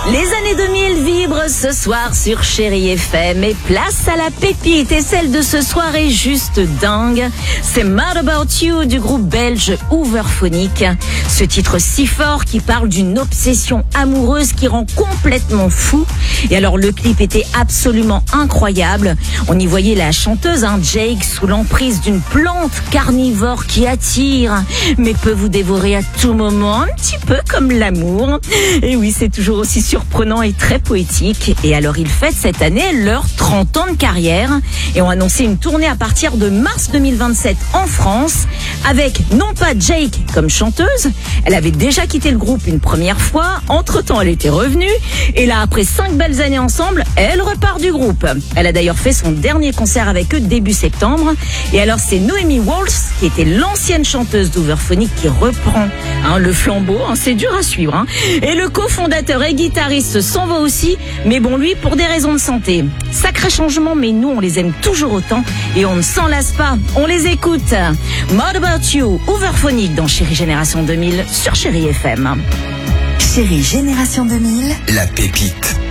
Les années 2000 vibrent ce soir sur Chérie FM et place à la pépite. Et celle de ce soir est juste dingue. C'est Mad About You du groupe belge Hooverphonic. Ce titre si fort qui parle d'une obsession amoureuse qui rend complètement fou. Et alors le clip était absolument incroyable. On y voyait la chanteuse, Jake, sous l'emprise d'une plante carnivore qui attire, mais peut vous dévorer à tout moment, un petit peu comme l'amour. Et oui, c'est toujours aussi surprenant et très poétique. Et alors ils fêtent cette année leurs 30 ans de carrière et ont annoncé une tournée à partir de mars 2027 en France avec non pas Jake comme chanteuse, elle avait déjà quitté le groupe une première fois, entre-temps elle était revenue et là après 5 belles années ensemble, elle repart du groupe. Elle a d'ailleurs fait son dernier concert avec eux début septembre et alors c'est Noémie Waltz qui était l'ancienne chanteuse d'Hooverphonic qui reprend le flambeau, c'est dur à suivre. Et le cofondateur et guitariste s'en va aussi, mais bon lui pour des raisons de santé. Sacré changement, mais nous on les aime toujours autant et on ne s'en lasse pas, on les écoute. Mad About You, Hooverphonic dans Chérie Génération 2000 sur Chérie FM. Chérie Génération 2000, la pépite.